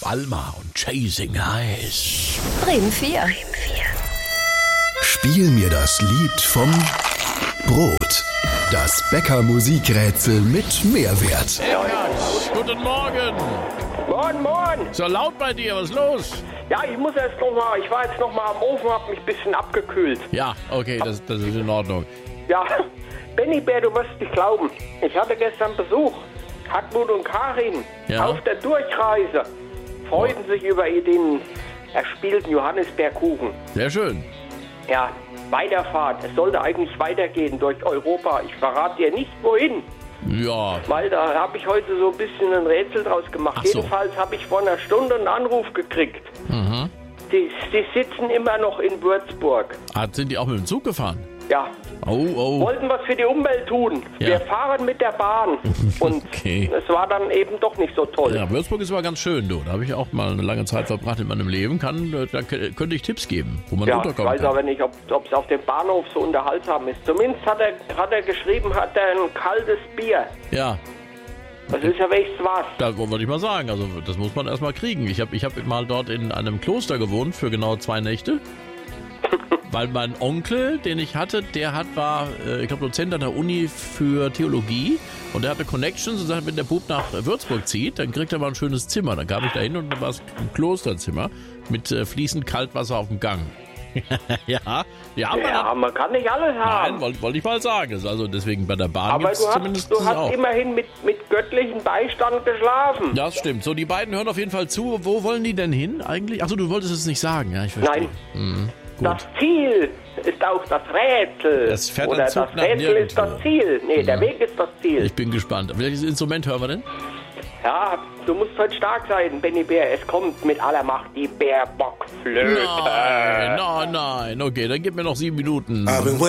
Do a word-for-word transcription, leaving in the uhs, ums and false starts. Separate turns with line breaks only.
Alma und Chasing Highs.
Bremen vier.
Spiel mir das Lied vom Brot. Das Bäcker-Musikrätsel mit Mehrwert.
Eckart, guten Morgen.
Moin, moin.
So laut bei dir, was ist los?
Ja, ich muss erst noch mal, ich war jetzt noch mal am Ofen, hab mich ein bisschen abgekühlt.
Ja, okay, das, das ist in Ordnung.
Ja, Benny Bär, du wirst nicht glauben. Ich hatte gestern Besuch. Hartmut und Karin
Ja.
auf der Durchreise freuten sich über den erspielten Johannisbeerkuchen.
Sehr schön.
Ja, Weiterfahrt. Es sollte eigentlich weitergehen durch Europa. Ich verrate dir nicht, wohin.
Ja,
Weil da habe ich heute so ein bisschen ein Rätsel draus gemacht.
Ach so.
Jedenfalls habe ich vor einer Stunde einen Anruf gekriegt.
mhm.
Die, die sitzen immer noch in Würzburg.
Ah, sind die auch mit dem Zug gefahren?
Ja,
Oh, oh.
wollten was für die Umwelt tun.
Ja.
Wir fahren mit der Bahn. Und
Okay.
es war dann eben doch nicht so toll.
Ja, Würzburg ist aber ganz schön, du. Da habe ich auch mal eine lange Zeit verbracht in meinem Leben. Kann, äh, da k- könnte ich Tipps geben, wo man
Ja, ich
runterkommen
weiß
kann.
aber nicht, ob es auf dem Bahnhof so unterhaltsam ist. Zumindest hat er, hat er geschrieben, hat er ein kaltes Bier.
Ja,
Das ist ja wenigstens was.
da wollte ich mal sagen. Also das muss man erstmal kriegen. Ich habe ich hab mal dort in einem Kloster gewohnt für genau zwei Nächte. Weil mein Onkel, den ich hatte, der hat war, äh, ich glaube, Dozent an der Uni für Theologie. Und der hatte Connections und sagte, wenn der Bub nach Würzburg zieht, dann kriegt er mal ein schönes Zimmer. Dann kam ich da hin und dann war es ein Klosterzimmer mit äh, fließend Kaltwasser auf dem Gang. ja, ja, aber
Ja, man kann nicht alles
Nein,
haben.
wollte wollt ich mal sagen. Das ist also deswegen bei der Bahn
Aber
gibt's
du hast,
zumindest
du
das
hast
auch.
immerhin mit, mit göttlichem Beistand geschlafen.
Das stimmt. So, die beiden hören auf jeden Fall zu. Wo wollen die denn hin eigentlich? Achso, du wolltest es nicht sagen. Ja, ich verstehe.
Nein.
Mhm, gut.
Das Ziel ist auch das Rätsel.
Das fährt ein
Oder
Zug
das
nach
Rätsel ist
nirgendwo.
das Ziel. Nee, der Weg ist das Ziel.
Ich bin gespannt. Welches Instrument hören wir denn?
Ja, du musst heute stark sein, Benny Bär. Es kommt mit aller Macht die Bärbockflöte.
Nein, nein, nein. Okay, dann gib mir noch sieben Minuten.
I've been